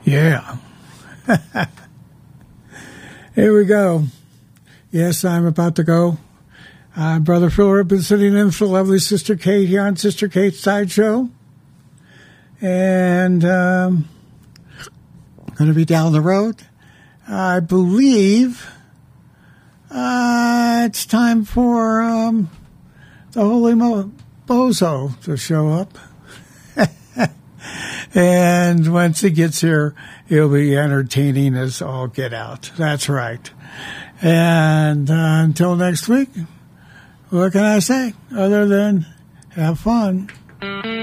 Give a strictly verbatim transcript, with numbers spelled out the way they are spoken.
Yeah. Here we go. Yes, I'm about to go. Uh, Brother Phil has been sitting in for lovely Sister Kate here on Sister Kate's Sideshow. And um, going to be down the road. I believe uh, it's time for um, the Holy Mo- Bozo to show up. And once he gets here, he'll be entertaining us all get out. That's right. And uh, until next week, what can I say other than have fun?